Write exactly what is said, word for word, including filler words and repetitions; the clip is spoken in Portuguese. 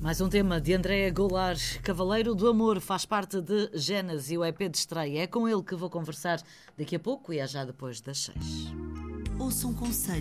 Mais um tema de Andréa Goulart. Cavaleiro do Amor faz parte de Gênese, o E P de estreia. É com ele que vou conversar daqui a pouco e é já depois das seis. Ouça um conselho